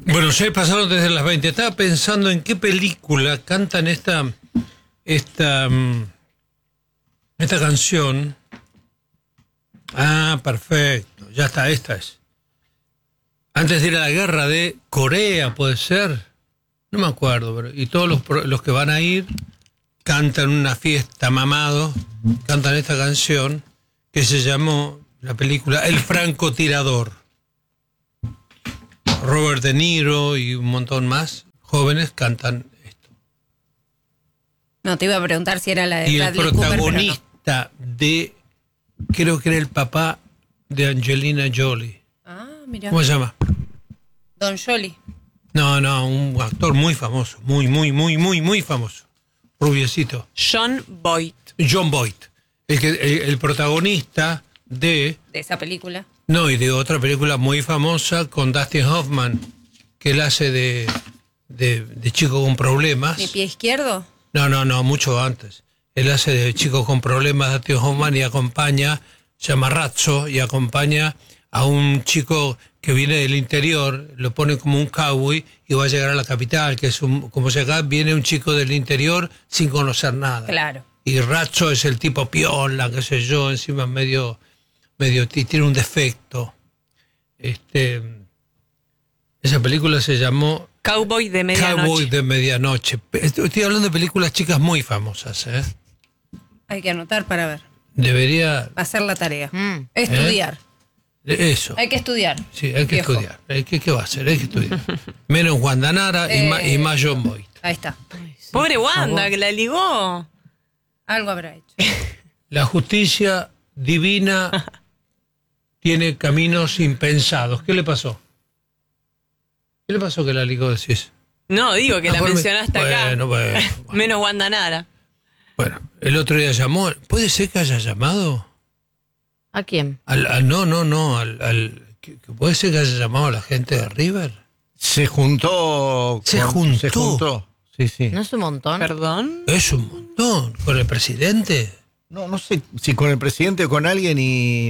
Bueno, 6 pasaron desde las 20. Estaba pensando en qué película cantan esta canción. Ah, perfecto. Ya está, esta es. Antes de ir a la guerra de Corea, ¿puede ser? No me acuerdo, pero y todos los que van a ir cantan una fiesta mamado, cantan esta canción que se llamó la película El francotirador. Robert De Niro y un montón más jóvenes cantan esto. No, te iba a preguntar si era la de y Bradley el Cooper, protagonista de, creo que era el papá de Angelina Jolie. Ah, mira. ¿Cómo se llama? Don Jolie. No, un actor muy famoso, muy famoso. Rubiecito. Jon Voight. Jon Voight. El protagonista de esa película. No, y de otra película muy famosa con Dustin Hoffman, que él hace de chico con problemas. ¿Mi pie izquierdo? No, mucho antes. Él hace de chico con problemas, Dustin Hoffman, y acompaña, se llama Razzo, y acompaña a un chico que viene del interior, lo pone como un cowboy y va a llegar a la capital, que es como si acá viene un chico del interior sin conocer nada. Claro. Y Razzo es el tipo piola, qué sé yo, encima medio tiene un defecto. Esa película se llamó Cowboy de Medianoche. Cowboy de Medianoche. Estoy hablando de películas chicas muy famosas, ¿eh? Hay que anotar para ver. Debería hacer la tarea. Estudiar. Eso. Hay que estudiar. Sí, hay que estudiar. ¿Qué va a hacer? Hay que estudiar. Menos Wanda Nara y más Jon Voight. Ahí está. Pobre Wanda, que la ligó. Algo habrá hecho. La justicia divina tiene caminos impensados. ¿Qué le pasó? ¿Qué le pasó que la ligó, decís? No, digo que la mencionaste acá. Bueno. Menos Wanda Nara. Bueno, el otro día llamó. ¿Puede ser que haya llamado? ¿A quién? ¿Puede ser que haya llamado a la gente de River? Se juntó. Se juntó. Sí. ¿No es un montón? ¿Perdón? Es un montón. ¿Con el presidente? No sé si con el presidente o con alguien y...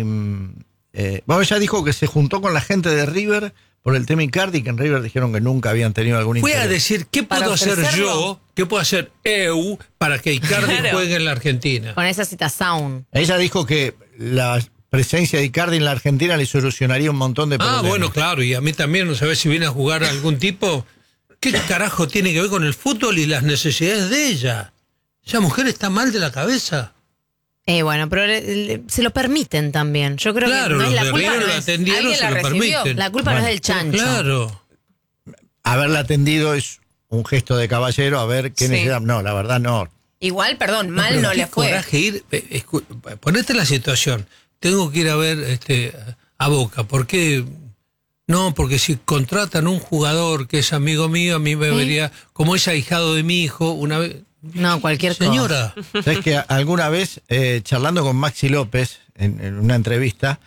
ya dijo que se juntó con la gente de River por el tema Icardi, que en River dijeron que nunca habían tenido algún interés. Fue a decir, ¿qué puedo hacer yo? ¿Qué puedo hacer EU para que Icardi juegue en la Argentina? Con esa cita sound. Ella dijo que la presencia de Icardi en la Argentina le solucionaría un montón de problemas. Ah, bueno, claro, y a mí también, no sabés si viene a jugar algún tipo. ¿Qué carajo tiene que ver con el fútbol y las necesidades de ella? Esa mujer está mal de la cabeza. Bueno, pero se lo permiten también. Yo creo claro, que no es la los culpa. lo atendieron, se lo permiten. La culpa no es del chancho. Claro. Haberla atendido es un gesto de caballero, a ver qué necesidad. No, la verdad no. Igual, perdón, mal no le fue. Coraje ir, ponete la situación. Tengo que ir a ver a Boca. ¿Por qué? No, porque si contratan un jugador que es amigo mío, a mí me vería, como es ahijado de mi hijo, una vez. No, cualquier señora. cosa. ¿Sabes que alguna vez, charlando con Maxi López en una entrevista,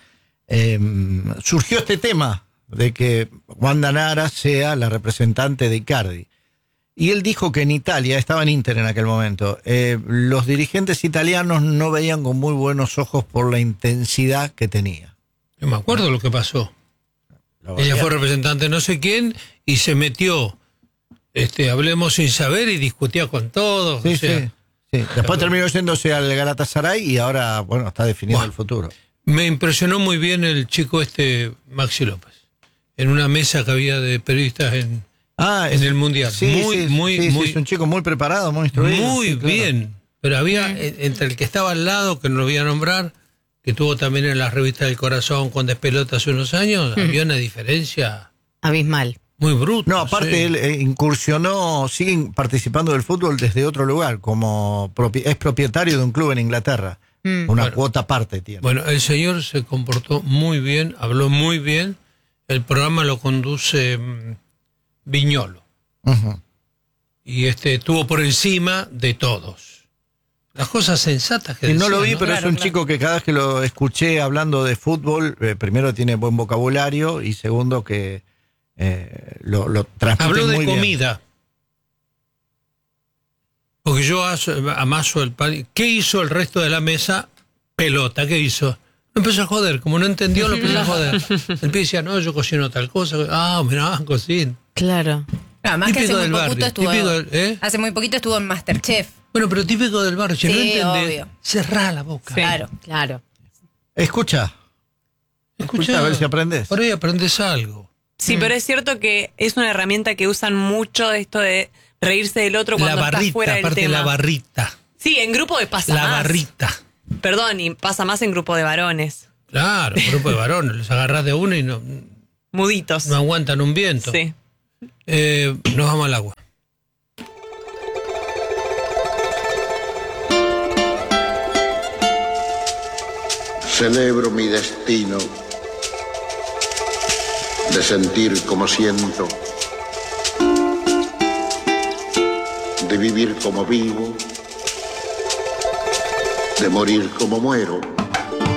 surgió este tema de que Wanda Nara sea la representante de Icardi? Y él dijo que en Italia, estaba en Inter en aquel momento, los dirigentes italianos no veían con muy buenos ojos por la intensidad que tenía. Yo me acuerdo lo que pasó. Ella fue representante de no sé quién y se metió, hablemos sin saber, y discutía con todos. Sí. Después terminó yéndose al Galatasaray y ahora, está definiendo el futuro. Me impresionó muy bien el chico Maxi López, en una mesa que había de periodistas en el Mundial. Muy, es un chico muy preparado, muy instruido. Muy bien, pero había, entre el que estaba al lado, que no lo voy a nombrar, que tuvo también en las revistas del Corazón con Despelota hace unos años, había una diferencia abismal. Muy bruta. No, aparte él incursionó, sigue participando del fútbol desde otro lugar, como es propietario de un club en Inglaterra. Una cuota aparte tiene. Bueno, el señor se comportó muy bien, habló muy bien. El programa lo conduce Viñolo. Uh-huh. Y estuvo por encima de todos. Las cosas sensatas que decía, no lo vi, pero es un chico que cada vez que lo escuché hablando de fútbol, primero tiene buen vocabulario y segundo que lo transmite habló muy de bien. Comida. Porque yo amaso el pan. ¿Qué hizo el resto de la mesa? Pelota, ¿qué hizo? Lo empezó a joder. Como no entendió, lo empezó a joder. El pibe decía, no, yo cocino tal cosa. Ah, mirá, cocina. Claro. Además que hace Típico muy del poquito barrio, estuvo. típico del- Hace muy poquito estuvo en Masterchef. Bueno, pero típico del barrio. Si no Sí, entendés, obvio. cerrá la boca. Sí. Claro. Claro. Escucha a ver si aprendes. Por ahí aprendes algo. Sí, pero es cierto que es una herramienta que usan mucho de esto de reírse del otro La cuando está barrita, fuera del aparte tema. la barrita. Sí, en grupo pasa La más. barrita. Perdón, y pasa más en grupo de varones. Claro, un grupo de varones. Los agarrás de uno y no Muditos. aguantan un viento. Sí. Nos vamos al agua. Celebro mi destino de sentir como siento, de vivir como vivo, de morir como muero.